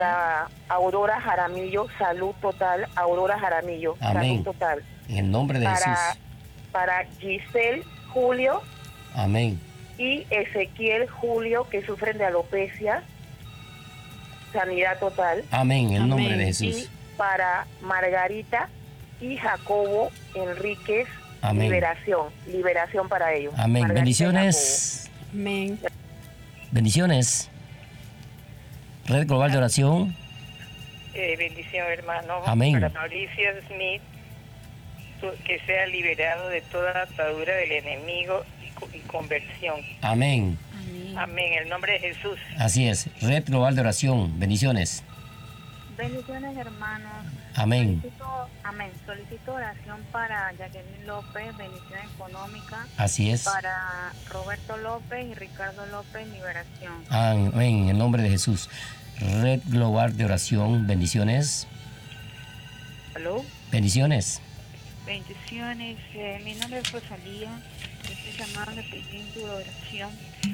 Para Aurora Jaramillo, salud total. Aurora Jaramillo, Amén. salud total. En el nombre de Jesús. Para Giselle Julio Amén. y Ezequiel Julio, que sufren de alopecia, sanidad total. Amén. En el nombre Amén. de Y Jesús. para Margarita y Jacobo Enríquez, Amén. liberación para ellos. Amén. Margarita y Bendiciones. Amén. Bendiciones. Red Global de Oración. Bendición, hermano. Amén. Para Mauricio Smith, que sea liberado de toda atadura del enemigo y conversión. Amén. Amén. Amén. En el nombre de Jesús. Así es. Red Global de Oración. Bendiciones. Bendiciones, hermanos. Amén. Solicito oración para Jacqueline López, bendición económica. Así es. Para Roberto López y Ricardo López, liberación. Amén. En el nombre de Jesús. Red Global de Oración. Bendiciones. ¿Aló? Bendiciones. Bendiciones. Mi nombre es Rosalía. Estoy llamando pidiendo oración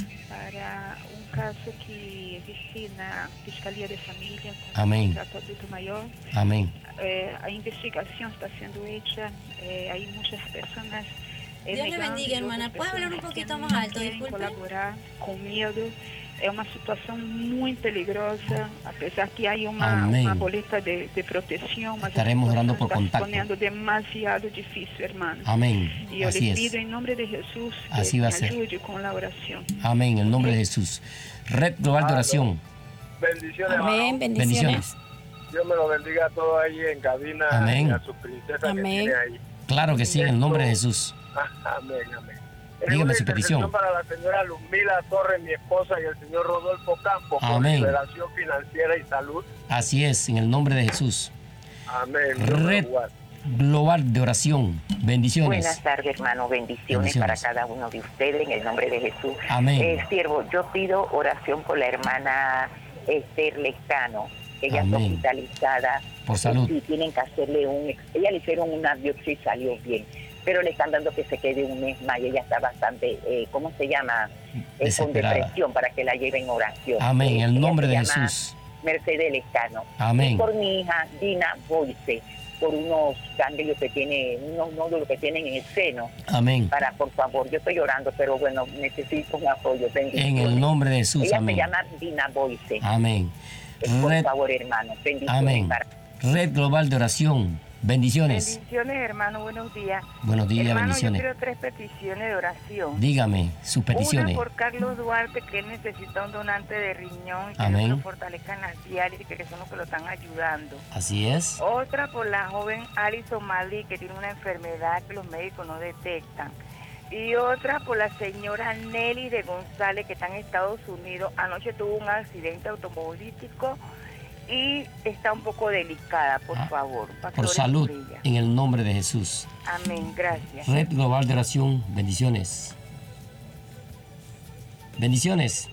para un caso que existe en la Fiscalía de Familia con Amén. un trato adulto mayor. Amén. La investigación está siendo hecha. Hay muchas personas. Dios le negando bendiga, y otras hermana. ¿Puede hablar un personas poquito que más no alto? quieren Disculpe. colaborar con miedo. Es una situación muy peligrosa, a pesar que hay una Amén. boleta de protección. Mas Estaremos orando por está contacto. poniendo demasiado difícil, hermano. Amén. Y yo Así les es. pido en nombre de Jesús que Así va a me ser. ayude con la oración. Amén. En el nombre de Jesús. Red Global de Oración. Bendiciones, Amén. hermano. Bendiciones. Dios me lo bendiga a todos ahí en cabina. Amén. Y a sus princesas Amén. que tiene ahí. Claro que sí, en el nombre de Jesús. Amén, amén. Dígame Una su petición. intercesión para la señora Luzmila Torres, mi esposa, y el señor Rodolfo Campos, por Amén. liberación financiera y salud. Así es, en el nombre de Jesús. Amén. Dios me Red lo guarde. Global de Oración. Bendiciones. Buenas tardes, hermano. Bendiciones Bendiciones. para cada uno de ustedes en el nombre de Jesús. Amén. Siervo, yo pido oración por la hermana Esther Lescano. Ella está Amén. hospitalizada. Por salud. Sí, tienen que hacerle ella le hicieron una biopsia y salió bien. Pero le están dando que se quede un mes más y ella está bastante, ¿cómo se llama? Con Desesperada. depresión para que la lleven en oración. Amén. En el Ella nombre se de llama Jesús. Mercedes Lescano. Amén. Y por mi hija Dina Boyce, por unos ganglios que tiene, unos nódulos que tienen en el seno. Amén. Por favor, yo estoy llorando, pero bueno, necesito un apoyo. Bendiciones. En el nombre de Jesús. Ella Amén. se llama Dina Boyce. Amén. Por Red, favor, hermano, bendiciones. amén. Red Global de Oración. Bendiciones. Bendiciones, hermano. Buenos días. Buenos días, Hermano, bendiciones. yo quiero 3 peticiones de oración. Dígame sus peticiones. Una por Carlos Duarte, que él necesita un donante de riñón y que Amén. Dios lo fortalezca en las diálisis, que son los que lo están ayudando. Así es. Otra por la joven Alison Madrid, que tiene una enfermedad que los médicos no detectan. Y otra por la señora Nelly de González, que está en Estados Unidos. Anoche tuvo un accidente automovilístico y está un poco delicada, por favor. Por Pastores salud. por ella. En el nombre de Jesús. Amén, gracias. Red Global de Oración. Bendiciones. Bendiciones.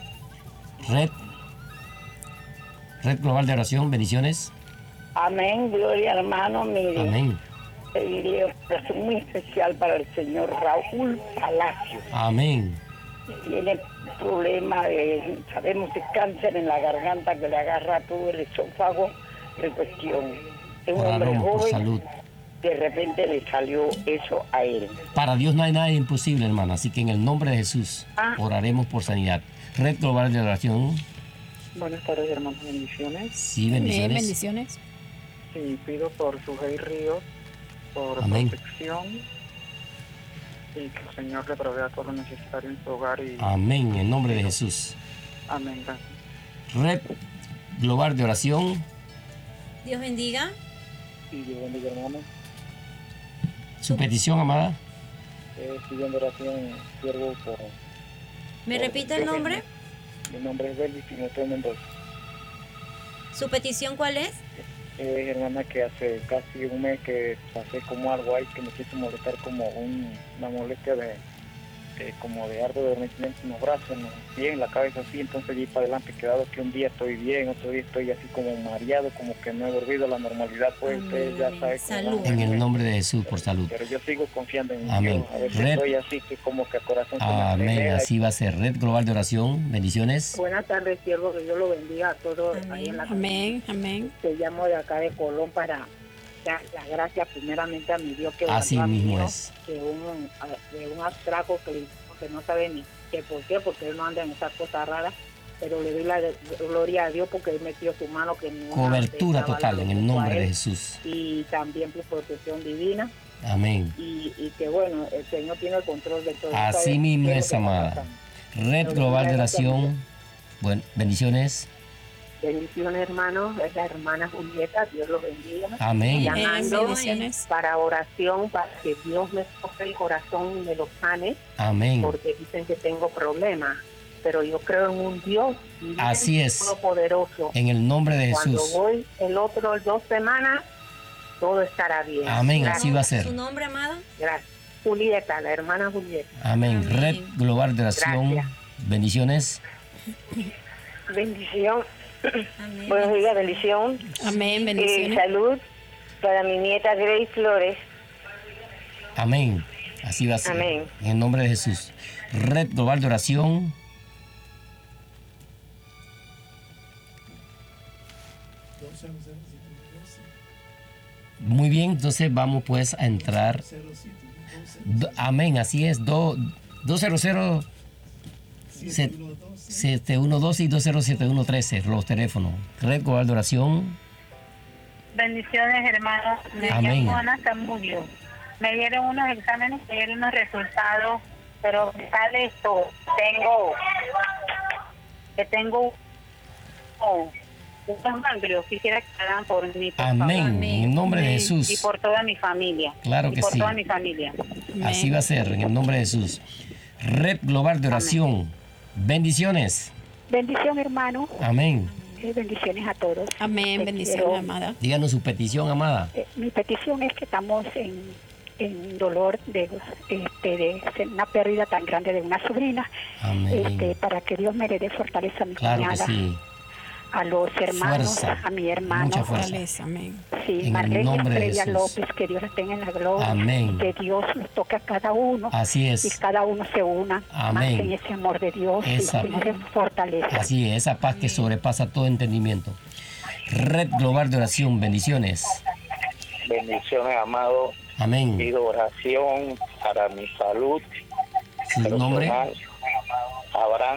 Red Global de Oración. Bendiciones. Amén, gloria hermano, mire, Amén. pedirle oración muy especial para el señor Raúl Palacios. Amén. Tiene problema sabemos, de cáncer en la garganta que le agarra todo el esófago, de cuestión. Es un hombre Oramos por joven, salud. de repente le salió eso a él. Para Dios no hay nada imposible, hermano. Así que en el nombre de Jesús oraremos por sanidad. Red Global de Oración. Buenas tardes, hermanos, bendiciones. Sí, bendiciones. Bendiciones. Sí, pido por Sujei Ríos, por Amén. protección y que el Señor le provea todo lo necesario en su hogar. Y Amén. En el nombre de Jesús. amén, gracias. Red Global de Oración. Dios bendiga. Y Dios bendiga, hermano. Su petición, amada. Pidiendo oración, siervo por... ¿Me repite el nombre? Mi nombre es Belis Timoteo Mendoza. ¿Su petición cuál es? Hermana, que hace casi un mes que pasé como algo ahí que me quiso molestar, como una molestia como de harto adormecimiento en los brazos, en los pies, en la cabeza así, entonces allí para adelante he quedado que un día estoy bien, otro día estoy así como mareado, como que no he volvido a la normalidad, pues usted ya sabe. Salud. En el nombre de Jesús, por salud. Pero yo sigo confiando en Amén. Dios, a veces Red. estoy así que como que a corazón se me Amén, acelera. así va a ser. Red Global de Oración, bendiciones. Buenas tardes, siervo, que Dios lo bendiga a todos ahí en la Amén, amén. Te llamo de acá de Colón para dar las gracias primeramente a mi Dios que Así guardó a mi mismo hijo es. de un atraco que no sabe ni qué por qué, porque él no anda en esas cosas raras, pero le doy la gloria a Dios porque él metió su mano que no Cobertura total en el nombre de Jesús. Y también tu protección divina. Amén. Y que bueno, el Señor tiene el control de todo. Así mismo es, amada. Red Global de Oración, bueno, bendiciones. Bendiciones, hermanos. Es la hermana Julieta, Dios los bendiga. Amén. Llamando Bendiciones. para oración, para que Dios me toque el corazón y me lo sane, Amén. porque dicen que tengo problemas. Pero yo creo en un Dios Así es. poderoso. En el nombre de Cuando Jesús. voy el otro 2 semanas, todo estará bien. Amén, Gracias. así va a ser. ¿Su nombre, amada? Gracias. Julieta, la hermana Julieta. Amén. Red Global de Oración, Gracias. bendiciones. Bendición. Amén. Buenos días, bendición. Amén, bendiciones. Salud para mi nieta Grace Flores. Amén. Así va a ser. Amén. En el nombre de Jesús. Red Global de Oración. Muy bien, entonces vamos pues a entrar. Amén, así es. 200 712 y 207113, los teléfonos. Red Global de Oración. Bendiciones, hermanos. Me Amén. llamo Ana Zamudio. Me dieron unos exámenes, me dieron unos resultados, pero me sale esto. Tengo unos ganglios. Quisiera que hagan por mí, por Amén. favor. En el nombre de Y Jesús. por toda mi familia. Claro que y por sí. toda mi familia. Así va a ser, en el nombre de Jesús. Red Global de Oración. Bendiciones. Bendición, hermano. Amén. Bendiciones a todos. Amén, Te bendiciones, quiero. amada. Díganos su petición, amada. Mi petición es que estamos en dolor de una pérdida tan grande de una sobrina, Amén. para que Dios me le dé fortaleza a mi Claro que cuñada, sí. a los hermanos, Fuerza. a mi hermano. Mucha fuerza. Fortaleza, amén. Sí, En el Marlene nombre de Estrella Jesús. López, que Dios la tenga en la gloria. Amén. Que Dios los toque a cada uno. Así Y es. cada uno se una Amén. más en ese amor de Dios Esa- y que nos dé fortaleza. Así es, esa paz que sobrepasa todo entendimiento. Red Global de Oración, bendiciones. Bendiciones, amado. Amén. Pido oración para mi salud. Su nombre. personal. Abraham.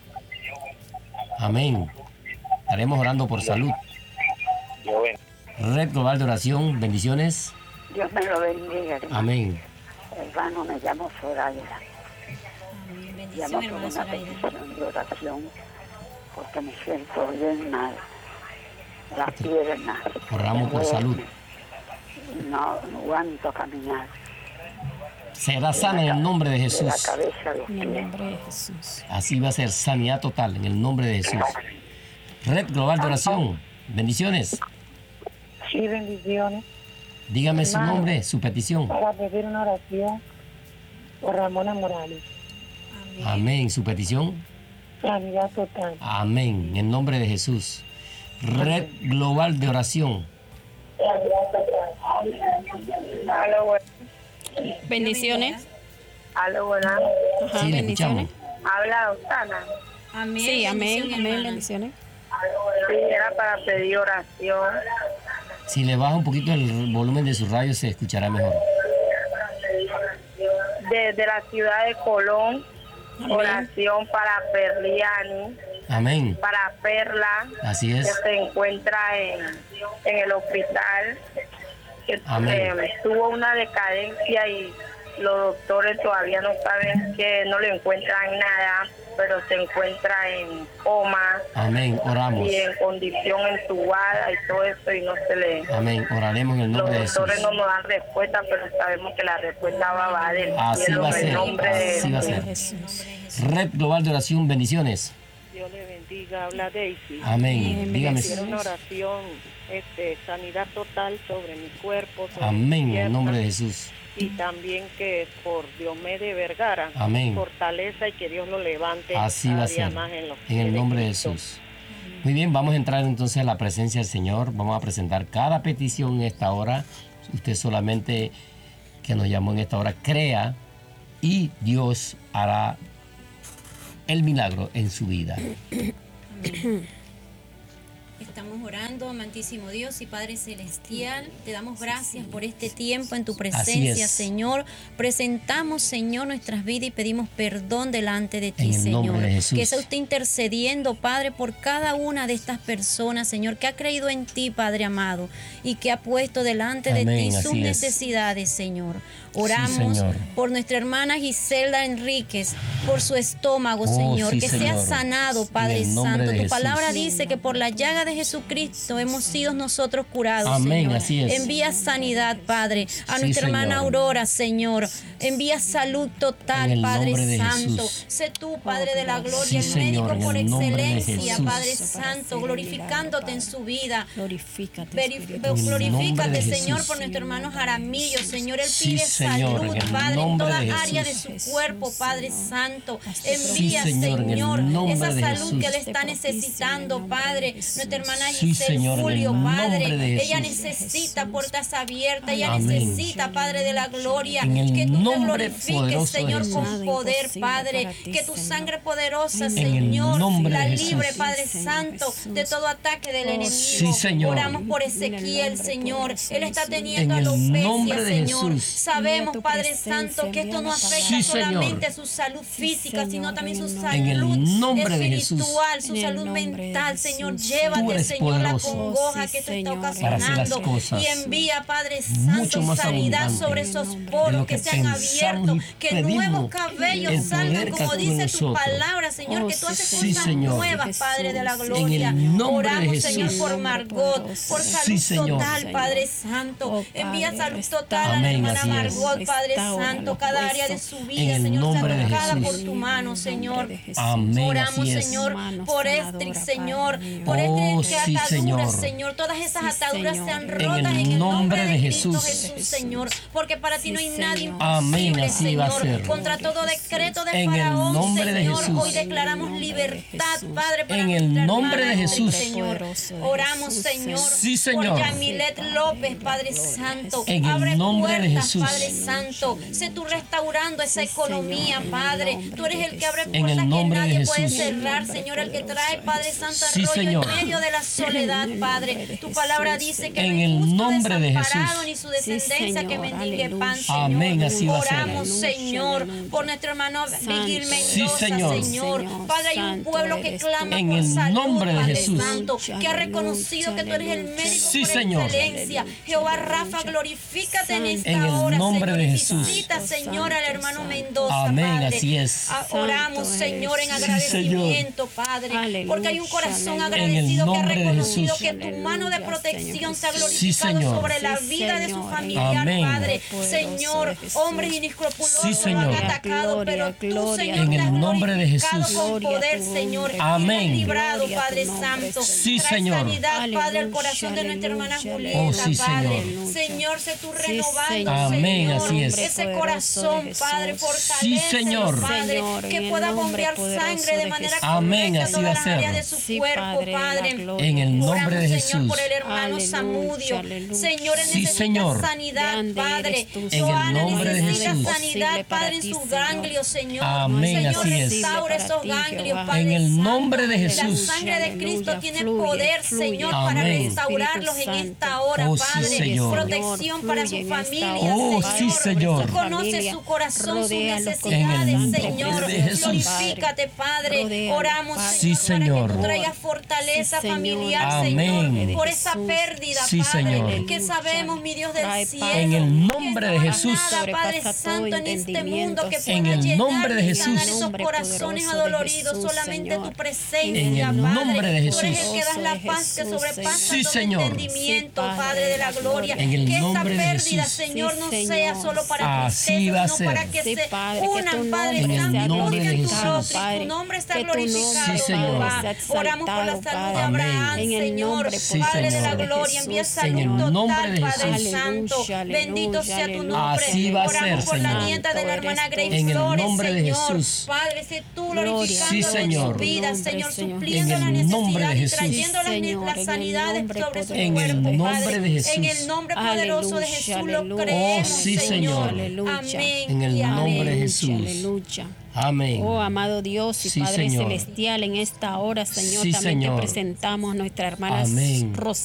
Amén. Estaremos orando por salud. Yo ven. Red Global de Oración, bendiciones. Dios me lo bendiga, hermano. Amén. Hermano, me llamo Soraya. Amén. Llamo Bendición, por hermana una Zoraida. petición de oración porque me siento bien mal. Las piernas. Oramos por salud. No aguanto caminar. Será sana en el nombre de De la Jesús. cabeza a los En el pies. nombre de Jesús. Así va a ser sanidad total en el nombre de Jesús. Red Global de Oración, bendiciones. Sí, bendiciones. Dígame su nombre, su petición. Para pedir una oración por Ramona Morales. Amén. Su petición. Sanidad total. Amén. En el nombre de Jesús. Red Global de Oración. Aló, bueno. Bendiciones. Aló, buenas. Ajá, Sí, le escuchamos. bendiciones. Habla Osana. Amén. Sí, amén, bendición, amén, hermana. bendiciones. Sí, era para pedir oración. Si le baja un poquito el volumen de su radio, se escuchará mejor. Desde la ciudad de Colón, Amén. oración para Perliani, Amén. para Perla, Así que es. se encuentra en el hospital, que Amén. tuvo una decadencia y los doctores todavía no saben, que no le encuentran nada, pero se encuentra en coma Amén. Oramos. y en condición entubada y todo eso y no se le... Amén. Oraremos en el Los nombre de Jesús. doctores no nos dan respuesta, pero sabemos que la respuesta va del Así cielo va a en el ser. nombre de Así va a De ser. Jesús. Red Global de Oración, bendiciones. Dios le bendiga, habla Daisy. Amén. Dígame. Quiero una oración, sanidad total sobre mi cuerpo. Sobre Amén. mi En el pierna. nombre de Jesús. y también que por Diomedes Vergara, Amén. fortaleza y que Dios lo levante Así va cada a día ser, más en los en el pies nombre de Cristo. Jesús. Muy bien, vamos a entrar entonces a la presencia del Señor. Vamos a presentar cada petición en esta hora. Usted solamente que nos llamó en esta hora, crea y Dios hará el milagro en su vida. Estamos orando, amantísimo Dios y Padre Celestial. Te damos gracias por este tiempo en tu presencia, Señor. Presentamos, Señor, nuestras vidas y pedimos perdón delante de ti, en el Señor. nombre de Jesús. Que sea usted intercediendo, Padre, por cada una de estas personas, Señor, que ha creído en ti, Padre amado, y que ha puesto delante de Amén, ti sus así es. necesidades, Señor. Oramos Señor. por nuestra hermana Giselda Enríquez, por su estómago, Oh, Señor. sí, Que sea Señor. sanado, Padre En el nombre Santo. de Tu Jesús. palabra dice que por la llaga de Jesucristo hemos sido nosotros curados, Amén, Señor. así es. Envía sanidad, Padre, a Sí, nuestra hermana Señor. Aurora, Señor. Envía salud total, En el Padre nombre de Santo. Jesús. Sé tú, Padre de la gloria, Sí, el Señor, médico en por el nombre de excelencia, Jesús. Padre Santo, glorificándote en su vida. Glorifícate, Glorifícate, de Señor, Jesús. por nuestro hermano Jaramillo, Señor. Él Sí, pide Señor, salud, en el Padre, en nombre toda de área de Jesús. su cuerpo, Padre Santo. Envía, Sí, Señor, en el Señor, nombre esa de salud Jesús. que él está necesitando, Padre. Nuestra hermana Sí, Giselle Señor, en el Julio, nombre Padre. de Ella Jesús. necesita puertas abiertas, ella Amén. necesita, Padre de la gloria, En el que tú te nombre glorifiques, poderoso de Señor, Jesús. con poder, Padre. Que tu sangre poderosa, En el Señor, nombre la de Jesús. libre, Padre Santo, de todo ataque del enemigo. Sí, Señor. Oramos por Ezequiel, Señor. Él está teniendo En el alopecia, nombre de Señor. Jesús. Sabemos, Padre Santo, que esto no afecta Sí, Señor. solamente su salud física, sino también su En el salud nombre de Jesús. espiritual, su salud mental, Señor. Tú Llévate, eres Señor, la poderoso. congoja que esto está para hacer las ocasionando. cosas Y envía, Padre mucho Santo, más sanidad abundante sobre esos de poros lo que que se han pensamos abierto, y que pedimos. nuevos cabellos El salgan, poder que como actúa en dice tu nosotros. palabra, Señor, que tú haces Sí, cosas Señor. nuevas, Padre de la En gloria. el nombre de Oramos, Jesús. Señor, por Margot, por Sí, salud Señor. total, Padre Santo. Envía salud total a la Amén, hermana así es. Margot, Padre Santo, cada área de su En vida, el Señor, nombre de tocada Jesús. por tu mano, Señor. Amén, Oramos, así es. Señor, por Estrix, Señor, por Oh, Estrix, que sí, ataduras, Señor. Señor, todas esas ataduras sean En rotas el en el nombre de Jesús. Cristo Jesús, Señor, porque para ti no hay nada Amén, imposible, así va a Señor. ser. Contra todo decreto de En el Faraón, nombre de Señor, Jesús. hoy declaramos libertad, Padre, para En el nuestra nombre de hermana Jesús. Señor. Oramos, Señor, Sí, Señor. por Yamilet López, Padre Santo. En el Abre nombre de puertas, Jesús. Padre Santo. Sé tú restaurando esa economía, Padre. Tú eres el que abre En puertas el que nombre de nadie puede Jesús. cerrar, Señor, el que trae, Padre Santo, Sí, arroyo Señor. en medio de la soledad, Padre. Tu palabra dice que En no hay el justo nombre de desamparado Jesús. ni su descendencia que mendigue pan, Señor. Amén, así va a ser. Oramos, Señor, por nuestro hermano Miguel Mendoza, Señor. Señor. Padre, hay un pueblo que clama En por el salud, nombre de Padre Jesús. Santo, que ha reconocido que tú eres el médico Sí, por Señor. excelencia. Jehová Rafa, glorifícate en esta En el hora, nombre Señor. de Jesús. Visita, Señor, al hermano Mendoza, Amén, Padre. así es. Oramos, Señor, en Sí, agradecimiento, Padre, porque hay un corazón agradecido que ha nombre de reconocido Jesús. que tu mano de protección se ha Sí, glorificado Señor. sobre la vida de su familiar, Amén. Padre. Señor, hombres inescrupulosos Sí, lo Señor. han atacado, pero tú, Señor, En te has el nombre de glorificado Jesús. con poder, Señor. Amén. Y te has librado, Padre Santo. Sí, Trae Señor. sanidad, Padre, al corazón de nuestra hermana Julieta, Oh, sí, Padre. Señor. Señor, sé tú renovando, Amén, Señor, así es. ese corazón, Padre, fortalece, Sí, Señor. Padre, que pueda bombear sangre de manera Amén, correcta así todas va a las ser. áreas de su cuerpo, Padre. En el nombre de Oramos, Señor, Jesús. por el hermano Samudio. Señor, él Sí, necesita Señor. sanidad, Padre. En el Joana nombre de necesita Jesús. sanidad, Padre, en sus ganglios, Señor. Amén, Señor, así es. restaura esos ganglios, Padre. En el nombre de La Jesús. sangre de Cristo tiene poder, Señor, para Amén. restaurarlos en esta hora, Oh, sí, Padre. Señor. Protección para su familia, Oh, sí, Señor. Tú conoces su corazón, sus En necesidades, el Señor. nombre de Jesús. Glorifícate, Padre. Oramos, Sí, Señor, para que Señor. tú traigas fortaleza familiar, Amén. Señor, por esa pérdida, Sí, Padre, Señor. que sabemos, mi Dios del cielo, En el nombre de que no hay Jesús. nada, Padre Santo, en este mundo que En pueda el llenar nombre de y sanar Jesús. esos corazones adoloridos, solamente tu presencia, En el Padre. nombre de Tú eres el Jesús. que das la paz que sobrepasa Sí, todo Señor. entendimiento, Padre de la gloria. En el Que esta nombre de pérdida, Jesús. Señor, no sea solo para Así va a tristeza, sino para ser. que se Padre, que tu unan, Padre En el Santo, nombre de glorifiquen tu Jesús. rostro y tu nombre está Que tu nombre, glorificado, Sí, Señor. Jehová. sea Oramos por la exaltado, salud de Padre. Abraham, En el Señor, nombre Sí, Padre de la Señor. gloria, envía Jesús, salud en el total, nombre de Padre Jesús. Santo. Aleluya, Bendito sea tu aleluya, nombre. Así va a ser, Oramos por la Señor. nieta de la Santo hermana eres Grace tú. En el Flores, nombre de Señor. Jesús. Padre, sé tú Gloria. glorificando Sí, en Señor. sus vidas, Nombre, Señor, Señor. supliendo En la el nombre de necesidad y Jesús. trayendo Sí, Señor, las en el sanidades nombre sobre su En el cuerpo, nombre Padre. de Jesús. En el nombre poderoso de Aleluya, Jesús lo aleluya. creemos, Oh, sí, Señor. Señor. Amén. En el y amén. nombre de Jesús. Aleluya. Amén. Oh, amado Dios y Sí, Padre Señor. Celestial, en esta hora, Señor, Sí, también Señor. te presentamos nuestra hermana Amén.